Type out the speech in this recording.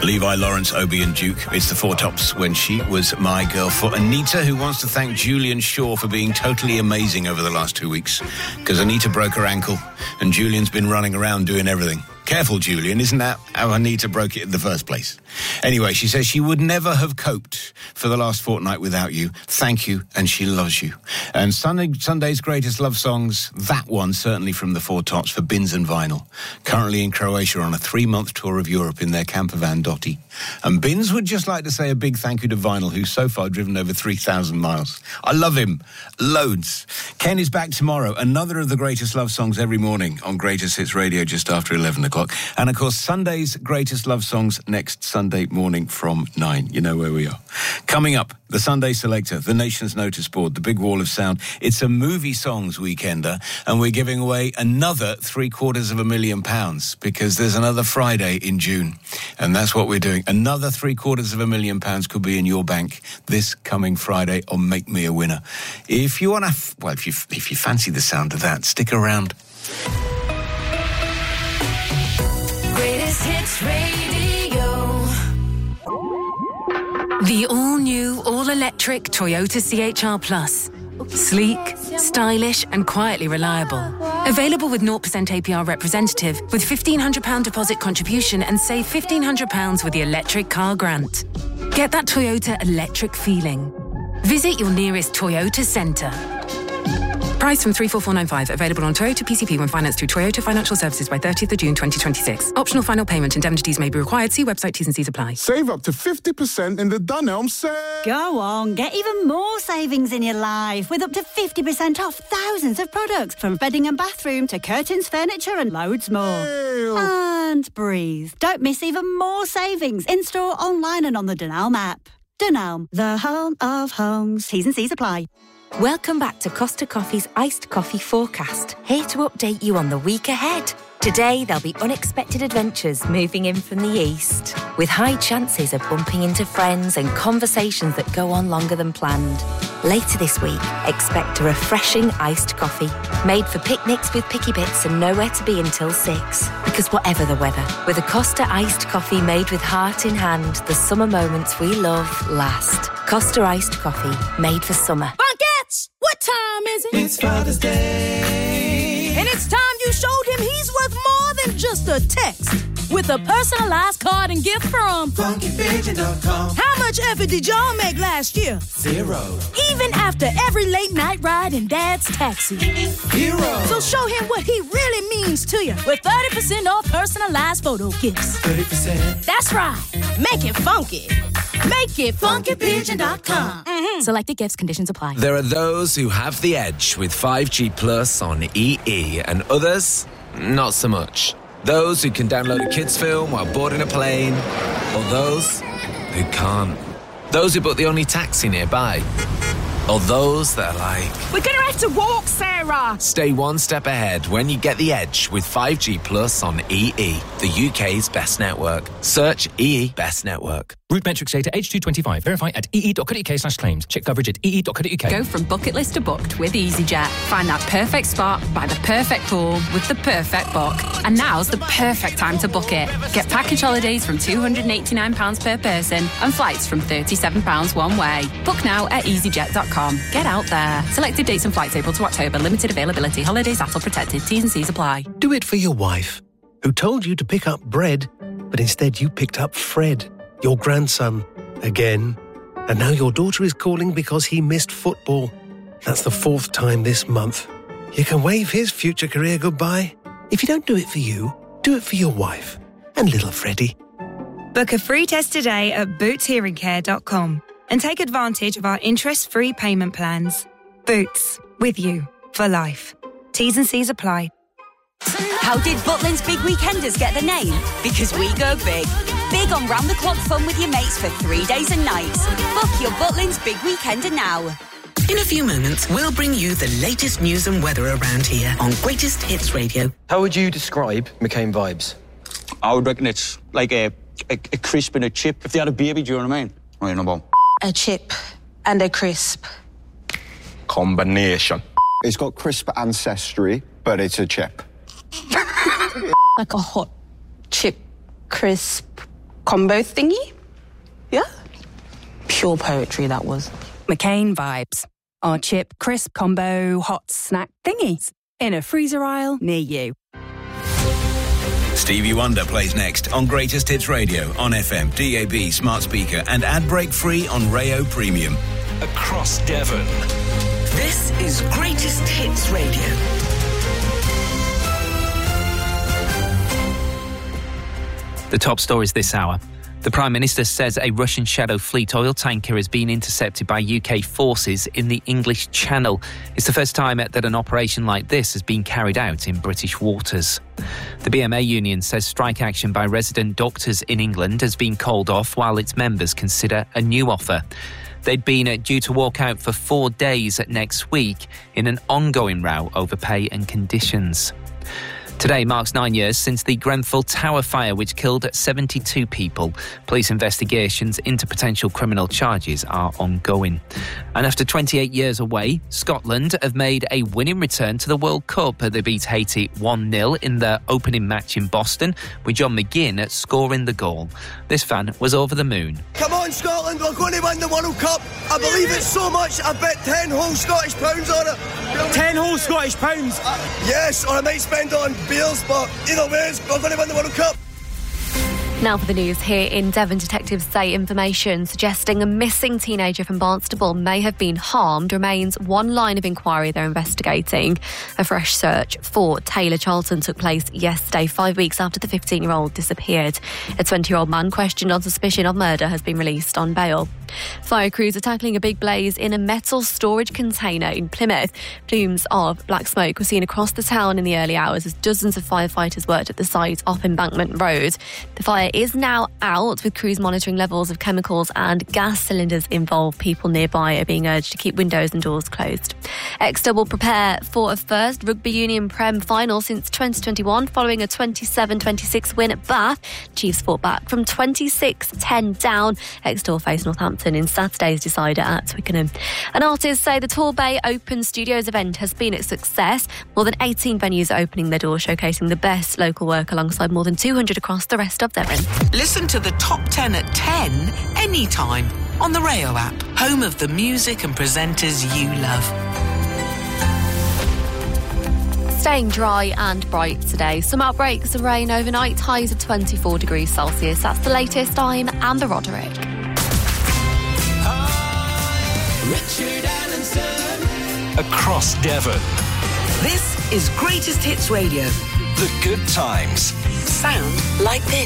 Levi, Lawrence, Obi and Duke. It's the Four Tops when she was my girl. For Anita, who wants to thank Julian Shaw for being totally amazing over the last 2 weeks. Because Anita broke her ankle and Julian's been running around doing everything. Careful, Julian, isn't that how Anita broke it in the first place? Anyway, she says she would never have coped for the last fortnight without you. Thank you, and she loves you. And Sunday's greatest love songs, that one certainly from the Four Tops for Bins and Vinyl. Currently in Croatia on a 3-month tour of Europe in their camper van Dotti. And Bins would just like to say a big thank you to Vinyl, who's so far driven over 3,000 miles. I love him. Loads. Ken is back tomorrow. Another of the greatest love songs every morning on Greatest Hits Radio just after 11 o'clock. And, of course, Sunday's greatest love songs next Sunday morning from 9. You know where we are. Coming up, the Sunday Selector, the Nation's Notice Board, the Big Wall of Sound. It's a movie songs weekender, and we're giving away another £750,000 because there's another Friday in June. And that's what we're doing. Another £750,000 could be in your bank this coming Friday on Make Me a Winner. If you want to, if you fancy the sound of that, stick around. Greatest Hits Radio. The all-new, all-electric Toyota CHR Plus. Sleek, stylish and quietly reliable. Available with 0% APR representative with £1,500 deposit contribution and save £1,500 with the electric car grant. Get that Toyota electric feeling. Visit your nearest Toyota centre. Price from 34495. Available on Toyota PCP when financed through Toyota Financial Services by 30th of June 2026. Optional final payment. Indemnities may be required. See website T's and C's apply. Save up to 50% in the Dunelm sale. Go on, get even more savings in your life with up to 50% off thousands of products from bedding and bathroom to curtains, furniture and loads more. Ew. And breathe. Don't miss even more savings in-store, online and on the Dunelm app. Dunelm, the home of homes. T's and C's apply. Welcome back to Costa Coffee's Iced Coffee Forecast, here to update you on the week ahead. Today, there'll be unexpected adventures moving in from the east, with high chances of bumping into friends and conversations that go on longer than planned. Later this week, expect a refreshing iced coffee, made for picnics with picky bits and nowhere to be until 6. Because whatever the weather, with a Costa iced coffee made with heart in hand, the summer moments we love last. Costa iced coffee, made for summer. Bunkettes, what time is it? It's Father's Day. And it's time you showed him he's worth more than just a text. With a personalized card and gift from FunkyPigeon.com. How much effort did y'all make last year? 0. Even after every late night ride in Dad's taxi. 0. So show him what he really means to you with 30% off personalized photo gifts. 30%. That's right. Make it funky. Make it FunkyPigeon.com. Selected gifts, conditions apply. There are those who have the edge with 5G Plus on EE and others, not so much. Those who can download a kids' film while boarding a plane, or those who can't. Those who book the only taxi nearby, or those that are like, we're gonna have to walk, Sarah. Stay one step ahead when you get the edge with 5G Plus on EE, the UK's best network. Search EE Best Network. Route metrics data H225. Verify at ee.co.uk/claims. Check coverage at ee.co.uk. Go from bucket list to booked with EasyJet. Find that perfect spot by the perfect pool with the perfect book. And now's the perfect time to book it. Get package holidays from £289 per person and flights from £37 one way. Book now at easyjet.com. Get out there. Selected dates and flights April to October. Limited availability. Holidays ATOL protected. T's and C's apply. Do it for your wife, who told you to pick up bread, but instead you picked up Fred, your grandson, again. And now your daughter is calling because he missed football. That's the 4th time this month. You can wave his future career goodbye. If you don't do it for you, do it for your wife and little Freddie. Book a free test today at bootshearingcare.com and take advantage of our interest-free payment plans. Boots, with you for life. T's and C's apply. How did Butlins Big Weekenders get the name? Because we go big. Big on round-the-clock fun with your mates for 3 days and nights. Book your Butlins Big Weekender now. In a few moments, we'll bring you the latest news and weather around here on Greatest Hits Radio. How would you describe McCain vibes? I would reckon it's like a crisp and a chip. If they had a baby, do you know what I mean? Right, no bomb. A chip and a crisp. Combination. It's got crisp ancestry, but it's a chip. Like a hot chip, crisp combo thingy. Yeah? Pure poetry, that was. McCain Vibes. Our chip, crisp combo, hot snack thingies. In a freezer aisle near you. Stevie Wonder plays next on Greatest Hits Radio on FM, DAB, smart speaker and ad break free on Rayo Premium. Across Devon. This is Greatest Hits Radio. The top stories this hour. The Prime Minister says a Russian Shadow Fleet oil tanker has been intercepted by UK forces in the English Channel. It's the first time that an operation like this has been carried out in British waters. The BMA union says strike action by resident doctors in England has been called off while its members consider a new offer. They'd been due to walk out for 4 days next week in an ongoing row over pay and conditions. Today marks 9 years since the Grenfell Tower fire, which killed 72 people. Police investigations into potential criminal charges are ongoing. And after 28 years away, Scotland have made a winning return to the World Cup. They beat Haiti 1-0 in their opening match in Boston, with John McGinn scoring the goal. This fan was over the moon. Come on, Scotland, we're going to win the World Cup. I believe it so much, I bet 10 whole Scottish pounds on it. 10 whole Scottish pounds? Yes, or I might spend it on beers, but either way, we're going to win the World Cup. Now for the news. Here in Devon, detectives say information suggesting a missing teenager from Barnstaple may have been harmed remains one line of inquiry they're investigating. A fresh search for Taylor Charlton took place yesterday, 5 weeks after the 15-year-old disappeared. A 20-year-old man questioned on suspicion of murder has been released on bail. Fire crews are tackling a big blaze in a metal storage container in Plymouth. Plumes of black smoke were seen across the town in the early hours as dozens of firefighters worked at the site off Embankment Road. The fire is now out, with crews monitoring levels of chemicals and gas cylinders involved. People nearby are being urged to keep windows and doors closed. Exeter will prepare for a first Rugby Union Prem final since 2021 following a 27-26 win at Bath. Chiefs fought back from 26-10 down. Exeter will face Northampton in Saturday's decider at Twickenham. And artists say the Torbay Open Studios event has been a success. More than 18 venues are opening their doors, showcasing the best local work alongside more than 200 across the rest of Devon. Listen to the top 10 at 10 anytime on the Rayo app, home of the music and presenters you love. Staying dry and bright today. Some outbreaks of rain overnight, highs of 24 degrees Celsius. That's the latest. I'm Amber Roderick. Richard Allenson. Across Devon. This is Greatest Hits Radio. The good times. Sound like this.